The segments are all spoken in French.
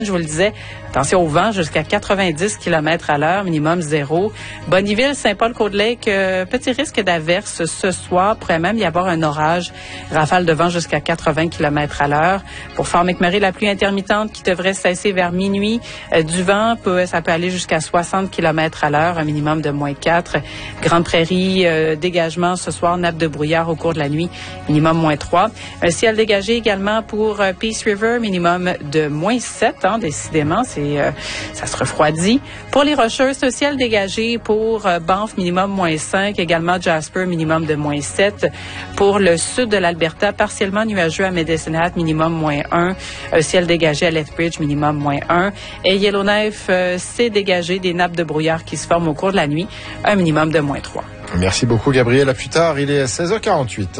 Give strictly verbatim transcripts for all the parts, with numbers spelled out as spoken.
Je vous le disais, attention au vent jusqu'à quatre-vingt-dix kilomètres à l'heure, minimum zéro. Bonneville, Saint-Paul-Côte-Lake, euh, petit risque d'averse ce soir. Pourrait même y avoir un orage. Rafale de vent jusqu'à quatre-vingts kilomètres à l'heure. Pour Fort McMurray, la pluie intermittente qui devrait cesser vers minuit. Euh, du vent, peut, ça peut aller jusqu'à soixante kilomètres à l'heure, un minimum de moins quatre. Grande Prairie, euh, dégagement ce soir, nappe de brouillard au cours de la nuit, minimum moins trois. Un ciel dégagé également pour euh, Peace River, minimum de moins sept. Hein, décidément, c'est euh, ça se refroidit. Pour les Rocheuses, c'est un ciel dégagé pour euh, Banff, minimum moins cinq. Également Jasper, minimum de moins sept. Pour le sud de l'Alberta, partiellement nuageux à Medicine Hat, minimum moins un. Un ciel dégagé à Lethbridge, minimum moins un. Et Yellowknife, euh, c'est dégagé des nappes de brouillard qui se forment au cours de la nuit, un minimum de moins trois. Merci beaucoup, Gabriel. À plus tard, il est à seize heures quarante-huit.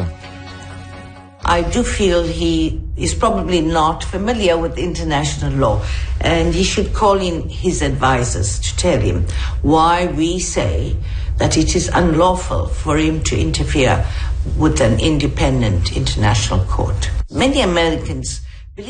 I do feel he is probably not familiar with international law, and he should call in his advisors to tell him why we say that it is unlawful for him to interfere with an independent international court. Many Americans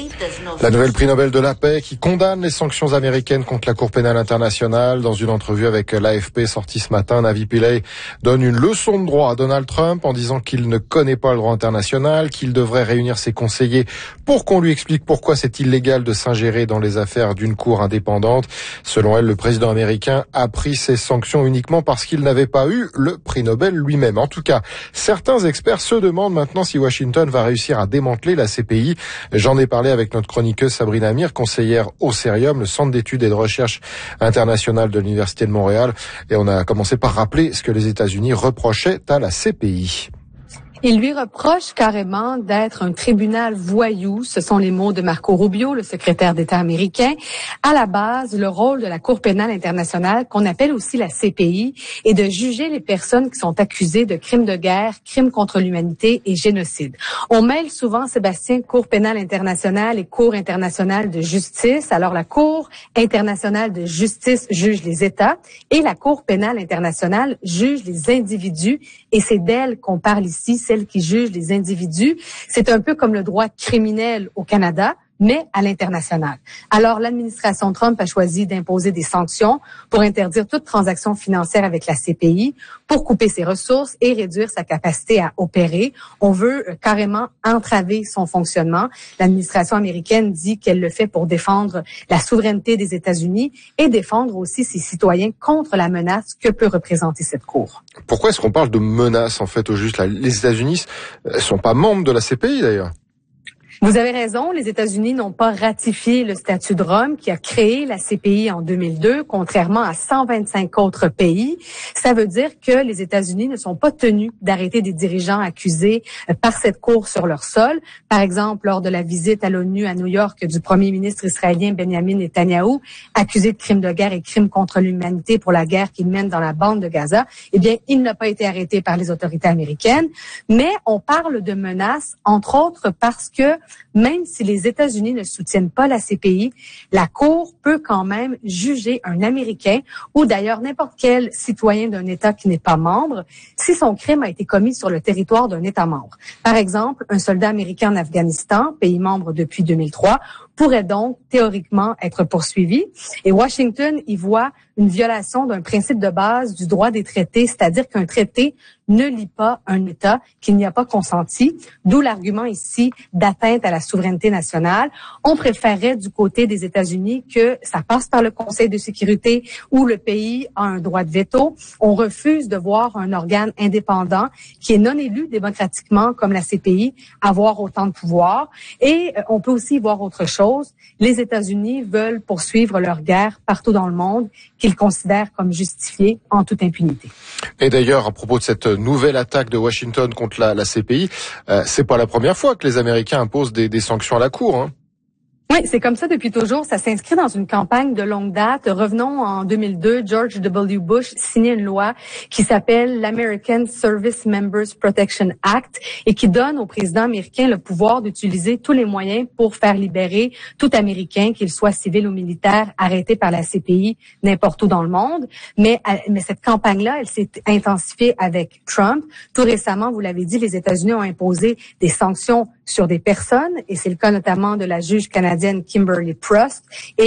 La nouvelle prix Nobel de la paix qui condamne les sanctions américaines contre la Cour pénale internationale. Dans une entrevue avec l'A F P sortie ce matin, Navi Pillay donne une leçon de droit à Donald Trump en disant qu'il ne connaît pas le droit international, qu'il devrait réunir ses conseillers pour qu'on lui explique pourquoi c'est illégal de s'ingérer dans les affaires d'une cour indépendante. Selon elle, le président américain a pris ces sanctions uniquement parce qu'il n'avait pas eu le prix Nobel lui-même. En tout cas, certains experts se demandent maintenant si Washington va réussir à démanteler la C P I. J'en ai parlé avec notre chroniqueuse Sabrina Amir, conseillère au Cerium, le Centre d'études et de recherche internationale de l'Université de Montréal. Et on a commencé par rappeler ce que les États-Unis reprochaient à la C P I. Il lui reproche carrément d'être un tribunal voyou. Ce sont les mots de Marco Rubio, le secrétaire d'État américain. À la base, le rôle de la Cour pénale internationale, qu'on appelle aussi la C P I, est de juger les personnes qui sont accusées de crimes de guerre, crimes contre l'humanité et génocide. On mêle souvent, Sébastien, Cour pénale internationale et Cour internationale de justice. Alors, la Cour internationale de justice juge les États et la Cour pénale internationale juge les individus. Et c'est d'elle qu'on parle ici, celle qui juge les individus. C'est un peu comme le droit criminel au Canada, mais à l'international. Alors, l'administration Trump a choisi d'imposer des sanctions pour interdire toute transaction financière avec la C P I, pour couper ses ressources et réduire sa capacité à opérer. On veut carrément entraver son fonctionnement. L'administration américaine dit qu'elle le fait pour défendre la souveraineté des États-Unis et défendre aussi ses citoyens contre la menace que peut représenter cette Cour. Pourquoi est-ce qu'on parle de menace, en fait, au juste? Les États-Unis ne sont pas membres de la C P I, d'ailleurs. Vous avez raison, les États-Unis n'ont pas ratifié le statut de Rome qui a créé la C P I en deux mille deux, contrairement à cent vingt-cinq autres pays. Ça veut dire que les États-Unis ne sont pas tenus d'arrêter des dirigeants accusés par cette cour sur leur sol. Par exemple, lors de la visite à l'ONU à New York du premier ministre israélien Benjamin Netanyahou, accusé de crimes de guerre et crimes contre l'humanité pour la guerre qu'il mène dans la bande de Gaza, eh bien, il n'a pas été arrêté par les autorités américaines. Mais on parle de menaces, entre autres parce que même si les États-Unis ne soutiennent pas la C P I, la Cour peut quand même juger un Américain ou d'ailleurs n'importe quel citoyen d'un État qui n'est pas membre si son crime a été commis sur le territoire d'un État membre. Par exemple, un soldat américain en Afghanistan, pays membre depuis deux mille trois, pourrait donc théoriquement être poursuivi. Et Washington y voit une violation d'un principe de base du droit des traités, c'est-à-dire qu'un traité ne lie pas un État qui n'y a pas consenti, d'où l'argument ici d'atteinte à la souveraineté nationale. On préférerait du côté des États-Unis que ça passe par le Conseil de sécurité où le pays a un droit de veto. On refuse de voir un organe indépendant qui est non élu démocratiquement comme la C P I avoir autant de pouvoir. Et on peut aussi voir autre chose. Les États-Unis veulent poursuivre leur guerre partout dans le monde qu'ils considèrent comme justifiée en toute impunité. Et d'ailleurs, à propos de cette nouvelle attaque de Washington contre la, la C P I, euh, c'est pas la première fois que les Américains imposent des, des sanctions à la Cour, hein. Oui, c'est comme ça depuis toujours. Ça s'inscrit dans une campagne de longue date. Revenons en deux mille deux, George W. Bush signait une loi qui s'appelle l'American Service Members Protection Act et qui donne au président américain le pouvoir d'utiliser tous les moyens pour faire libérer tout Américain, qu'il soit civil ou militaire, arrêté par la C P I n'importe où dans le monde. Mais, mais cette campagne-là, elle s'est intensifiée avec Trump. Tout récemment, vous l'avez dit, les États-Unis ont imposé des sanctions sur des personnes et c'est le cas notamment de la juge canadienne Kimberly Proust. Et